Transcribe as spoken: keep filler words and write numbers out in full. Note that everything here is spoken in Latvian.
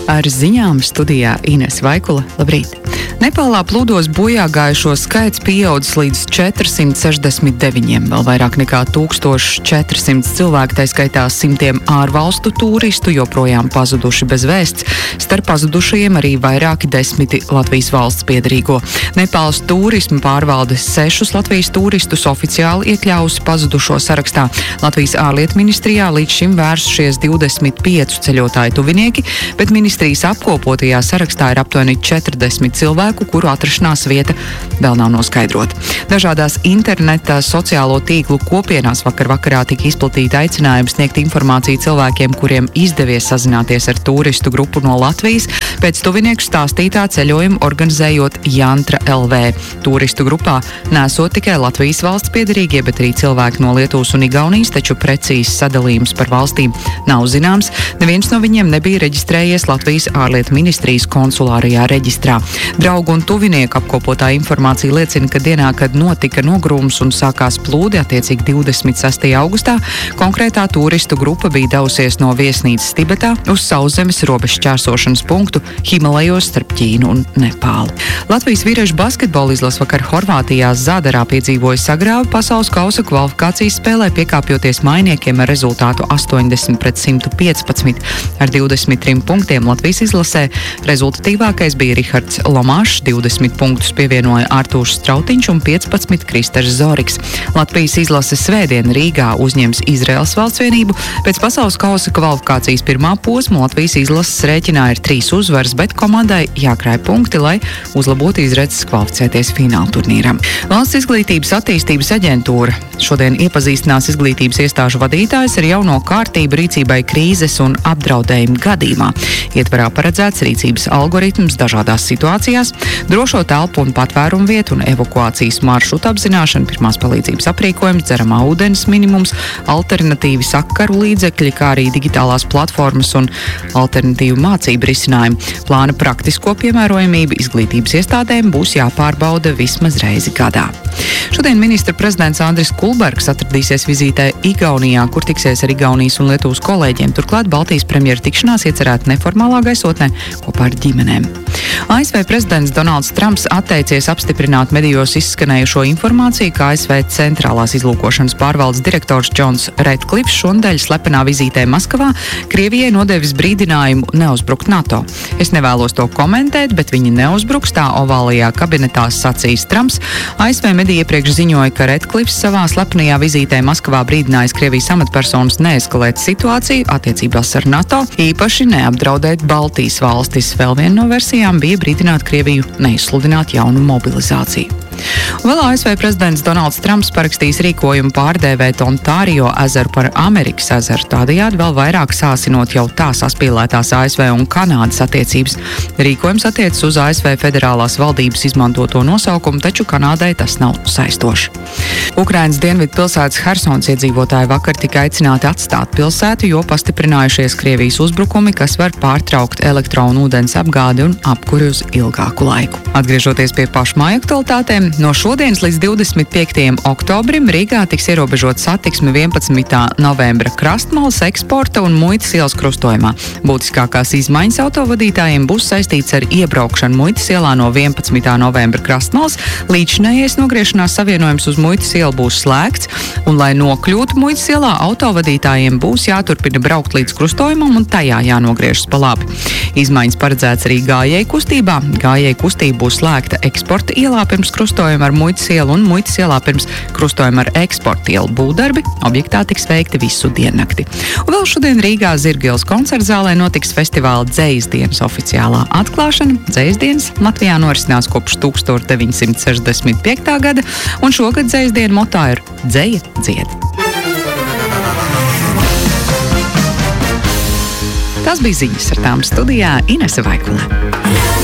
Ar ziņām studijā Ines Vaikula. Labrīt! Nepālā plūdos bojā gājušo skaits pieaudzis līdz četrsimt sešdesmit deviņiem. Vēl vairāk nekā tūkstoš četri simti cilvēki, tā skaitā simtiem ārvalstu turistu, joprojām pazuduši bez vēsts. Starp pazudušajiem arī vairāki desmiti Latvijas valsts piederīgo. Nepāles turisma pārvalde sešus Latvijas turistus oficiāli iekļāvusi pazudušo sarakstā. Latvijas ārlietu ministrijā līdz šim vērsušies divdesmit pieci ceļotāju tuvinieki, bet ministrijas apkopotajā sarakstā ir aptuveni četrdesmit cilvēku, kuru atrašanās vieta vēl nav noskaidrota. Dažādās interneta sociālo tīklu kopienās vakar vakarā tika izplatīta aicinājums sniegt informāciju cilvēkiem, kuriem izdevies sazināties ar turistu grupu no Latvijas, pēc tuvinieku stāstītā ceļojuma organizējot Jantra L V. Turistu grupā nesot tikai Latvijas valsts piederīgie, bet arī cilvēki no Lietuvas un Igaunijas, taču precīzs sadalījums par valstīm nav zināms. Neviens no viņiem nebija reģistrējies Latvijas ārlietu ministrijas konsulārajā reģistrā. Draugu un tuvinieku apkopotā informācija liecina, ka dienā, kad notika nogrūms un sākās plūdi, attiecīgi divdesmit sestajā augustā, konkrētā turistu grupa bija devusies no viesnīcas Tibetā uz sauszemes robežas šķērsošanas punktu Himalajos starp Ķīnu un Nepālu. Latvijas vīriešu basketbola izlase vakar Horvātijā Zadarā piedzīvoja sagrāvi pasaules kausa kvalifikācijas spēlē, piekāpjoties mainiekiem ar rezultātu astoņdesmit pret simt piecpadsmit. Ar divdesmit trim punktiem Latvijas izlasē rezultatīvākais bija Rihards Lomāšs, divdesmit punktus pievienoja Artūrs Strautiņš un piecpadsmit Kristers Zoriks. Latvijas izlase svētdien Rīgā uzņems Izraēlas valstsvienību. Pēc pasaules kausa kvalifikācijas pirmā posma Latvijas izlases rēķinā ir trīs uzvaras, bet komandai jākrāj punkti, lai uzlabotu izredzes kvalificēties fināla turnīram. Valsts izglītības attīstības aģentūra šodien iepazīstinās izglītības iestāžu vadītājus ar jauno kārtību rīcībai krīzes un apdraudējumu gadījumā. Ietvarā paredzēts rīcības algoritms dažādās situācijās, drošo telpu un patvērumu vietu un evakuācijas maršrutu apzināšana, pirmās palīdzības aprīkojums, dzeramā ūdens minimums, alternatīvi sakaru līdzekļi, kā arī digitālās platformas un alternatīvu mācību risinājumi. Plāna praktisko piemērojamību izglītības iestādēm būs jāpārbauda vismaz reizi gadā. Šodien ministra prezidents Andris Kulbergs atradīsies vizītē Igaunijā, kur tiksies ar Igaunijas un Lietuvas kolēģiem. Turklāt Baltijas premjera tikšanās iecerēta neformālā gaisotnē kopā ar ģimenēm. A S V prezidents Donalds Trumps atteicies apstiprināt medijos izskanējušo informāciju, ka A S V centrālās izlūkošanas pārvaldes direktors Džons Redklifs šonadēļ slepenā vizītē Maskavā Krievijai nodevis brīdinājumu neuzbrukt NATO. Es nevēlos to komentēt, bet viņi neuzbruks, tā ovālajā kabinetā sacījis Trumps. A S V medija iepriekš ziņoja, ka Redklifs savā slepenajā vizītē Maskavā brīdinājis Krievijas amatpersonas neeskalēt situāciju attiecībās ar NATO, īpaši neapdraudēt Baltijas valstis. Vēl viena no versijām bija brīdināt Krieviju neizsludināt jaunu mobilizāciju. Vēl A S V prezidents Donalds Trumps parakstīs rīkojumu pārdēvēt Ontārio ezeru par Amerikas ezeru, tādējādi vēl vairāk sāsinot jau tā saspīlētās A S V un Kanādas attiecības. Rīkojums attiecas uz A S V federālās valdības izmantoto nosaukumu, taču Kanādai tas nav saistošs. Ukrainas dienvidu pilsētas Hersons iedzīvotāji vakar tika aicināti atstāt pilsētu, jo pastiprinājušies Krievijas uzbrukumi, kas var pārtraukt elektro un ūdens apgādi un apkuri uz ilgāku laiku. Atgriežoties pie pašmāju aktualitātēm, no šodienas līdz divdesmit piektajam oktobrim Rīgā tiks ierobežot satiksme vienpadsmitā novembra Krastmalas, Eksporta un Muitas ielas krustojumā. Būtiskākās izmaiņas autovadītājiem būs saistīts ar iebraukšanu Muitas ielā no vienpadsmitā novembra Krastmalas. Līdzinājais nogriešanās savienojums uz Muitas ielu būs slēgts, un, lai nokļūtu Muitas ielā, autovadītājiem būs jāturpina braukt līdz krustojumam un tajā jānogriežas pa labi. Izmaiņas paredzēts arī gājēju kustībā. Gājēju kustība būs slēgta Eksporta ielā pirms krustojuma ar Muitas ielu un Muitas ielā pirms krustojuma ar Eksporta ielu. Būvdarbi objektā tiks veikti visu diennakti. Un vēl šodien Rīgā Zirgielas koncertzālē notiks festivāla Dzejas dienas oficiālā atklāšana. Dzejas dienas Latvijā norisinās kopš tūkstoš deviņsimt sešdesmit piektā gada, un šogad Dzejas dienu motā ir Dzeja dzied. Tas bija ziņas, ar tām studijā Inese Vaikula.